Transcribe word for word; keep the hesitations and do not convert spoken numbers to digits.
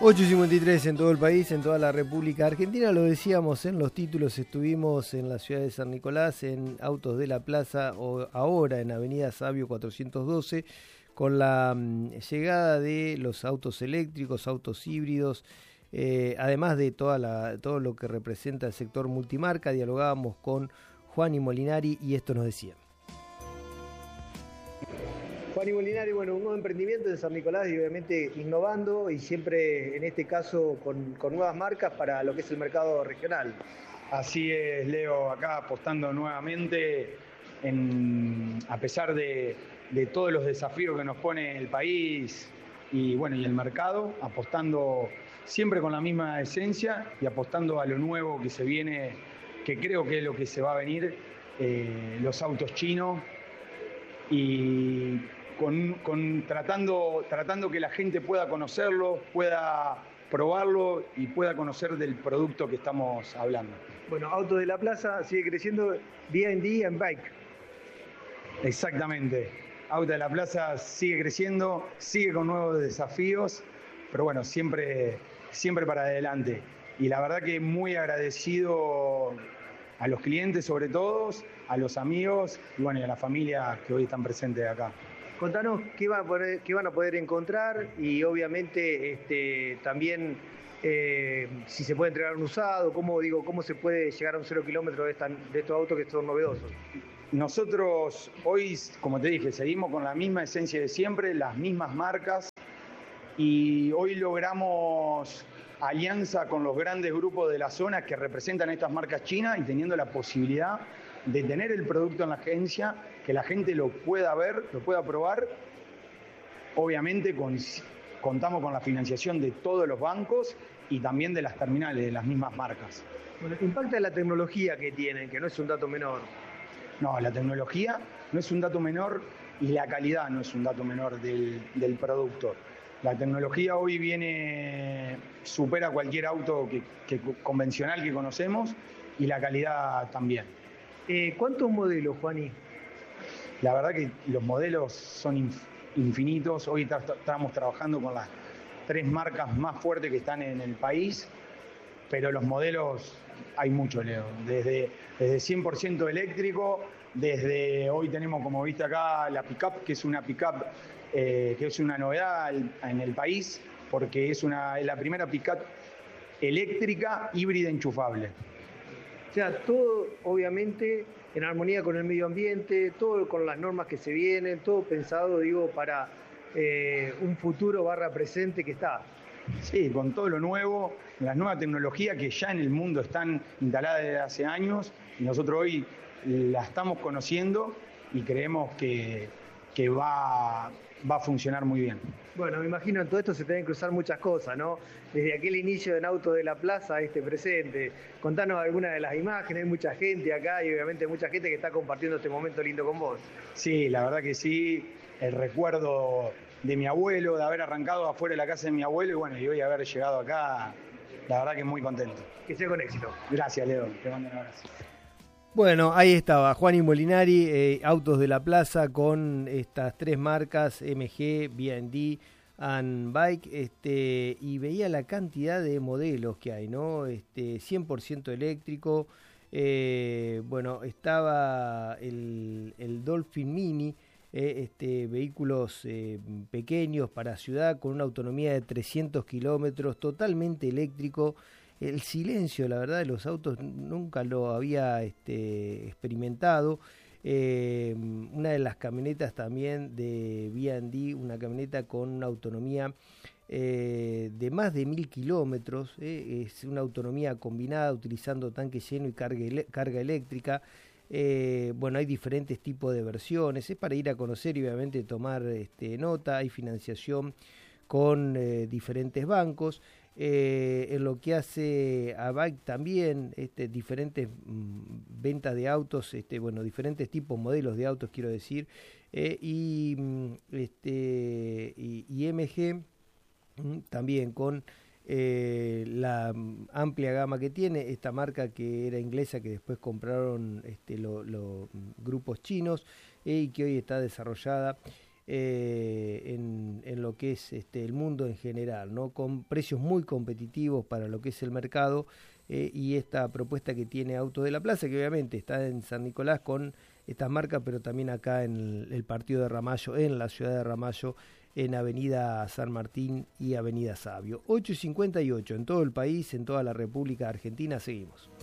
ocho y cincuenta y tres en todo el país, en toda la República Argentina. Lo decíamos en los títulos, estuvimos en la ciudad de San Nicolás, en Autos de la Plaza, o ahora en Avenida Sabio cuatrocientos doce, con la um, llegada de los autos eléctricos, autos híbridos, eh, además de toda la, todo lo que representa el sector multimarca. Dialogábamos con Juan y Molinari y esto nos decía. Juan y Molinari, bueno, un nuevo emprendimiento en San Nicolás y obviamente innovando y siempre en este caso con, con nuevas marcas para lo que es el mercado regional. Así es, Leo, acá apostando nuevamente, en, a pesar de, de todos los desafíos que nos pone el país y, bueno, y el mercado, apostando siempre con la misma esencia y apostando a lo nuevo que se viene, que creo que es lo que se va a venir, eh, los autos chinos, y Con, con, tratando, tratando que la gente pueda conocerlo, pueda probarlo y pueda conocer del producto que estamos hablando. Bueno, Autos de la Plaza sigue creciendo, B and D and Bike. Exactamente. Autos de la Plaza sigue creciendo, sigue con nuevos desafíos, pero bueno, siempre, siempre para adelante. Y la verdad que muy agradecido a los clientes sobre todo, a los amigos y bueno, y a la familia que hoy están presentes acá. Contanos qué van a poder, qué van a poder encontrar y obviamente este, también eh, si se puede entregar un usado, cómo, digo, cómo se puede llegar a un cero kilómetro de, esta, de estos autos que son novedosos. Nosotros hoy, como te dije, seguimos con la misma esencia de siempre, las mismas marcas, y hoy logramos alianza con los grandes grupos de la zona que representan estas marcas chinas y teniendo la posibilidad de tener el producto en la agencia, que la gente lo pueda ver, lo pueda probar. Obviamente con, contamos con la financiación de todos los bancos y también de las terminales, de las mismas marcas. Bueno, impacta la tecnología que tienen, que no es un dato menor. No, la tecnología no es un dato menor y la calidad no es un dato menor del, del producto. La tecnología hoy viene, supera cualquier auto que, que, convencional que conocemos y la calidad también. Eh, ¿Cuántos modelos, Juani? La verdad que los modelos son inf infinitos. Hoy tra estamos trabajando con las tres marcas más fuertes que están en el país, pero los modelos hay mucho, Leo. Desde, desde cien por ciento eléctrico, desde hoy tenemos, como viste acá, la pick-up, que es una pick-up eh, que es una novedad en el país, porque es, una, es la primera pick-up eléctrica híbrida enchufable. O sea, todo obviamente en armonía con el medio ambiente, todo con las normas que se vienen, todo pensado, digo, para eh, un futuro barra presente que está. Sí, con todo lo nuevo, las nuevas tecnologías que ya en el mundo están instaladas desde hace años y nosotros hoy la estamos conociendo y creemos que, que va, va a funcionar muy bien. Bueno, me imagino en todo esto se tienen que cruzar muchas cosas, ¿no? Desde aquel inicio en Autos de la Plaza a este presente. Contanos algunas de las imágenes, hay mucha gente acá y obviamente mucha gente que está compartiendo este momento lindo con vos. Sí, la verdad que sí, el recuerdo de mi abuelo, de haber arrancado afuera de la casa de mi abuelo y bueno, y hoy haber llegado acá, la verdad que muy contento. Que sea con éxito. Gracias, Leo, te mando un abrazo. Bueno, ahí estaba Juan y Molinari, eh, Autos de la Plaza, con estas tres marcas, M G, B and D and Bike, este, y veía la cantidad de modelos que hay, ¿no? Este, cien por ciento eléctrico, eh, bueno, estaba el, el Dolphin Mini, eh, este, vehículos eh, pequeños para ciudad con una autonomía de trescientos kilómetros, totalmente eléctrico. El silencio, la verdad, de los autos nunca lo había este, experimentado. Eh, una de las camionetas también de B and D, una camioneta con una autonomía eh, de más de mil kilómetros. Eh, es una autonomía combinada utilizando tanque lleno y carga, carga eléctrica. Eh, bueno, hay diferentes tipos de versiones. Es para ir a conocer y obviamente tomar este, nota. Hay financiación con eh, diferentes bancos. Eh, en lo que hace a Bike también, este, diferentes mmm, ventas de autos, este, bueno, diferentes tipos, modelos de autos, quiero decir, eh, y, este, y, y M G mmm, también con eh, la amplia gama que tiene, esta marca que era inglesa que después compraron este, los lo, grupos chinos eh, y que hoy está desarrollada eh, en, en lo que es este, el mundo en general, ¿no? Con precios muy competitivos para lo que es el mercado, eh, y esta propuesta que tiene Autos de la Plaza, que obviamente está en San Nicolás con estas marcas, pero también acá en el, el partido de Ramallo, en la ciudad de Ramallo, en Avenida San Martín y Avenida Sabio. ocho y cincuenta y ocho en todo el país, en toda la República Argentina, seguimos.